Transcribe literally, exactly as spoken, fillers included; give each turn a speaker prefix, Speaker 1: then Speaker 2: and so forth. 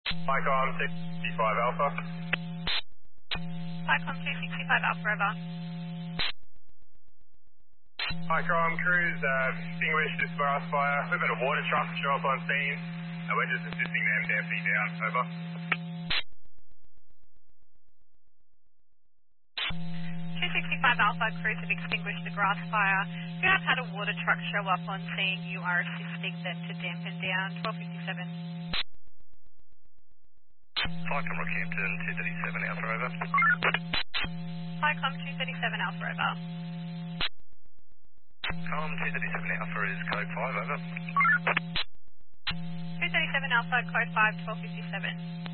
Speaker 1: Icon six sixty-five Alpha.
Speaker 2: Cyclone two sixty-five Alpha River.
Speaker 1: Icon crews uh, extinguished this grass fire. We've had a water truck show up on scene, and we're just assisting them damping down. Over.
Speaker 2: two sixty-five Alpha crews have extinguished the grass fire. You have had a water truck show up on scene. You are assisting them to dampen down. twelve fifty-seven.
Speaker 3: Cyclone Rockhampton two thirty-seven Alpha over.
Speaker 2: Cyclone two thirty-seven Alpha River.
Speaker 3: Com two thirty-seven Alpha is code five over.
Speaker 2: two thirty-seven Alpha, code five, twelve fifty-seven.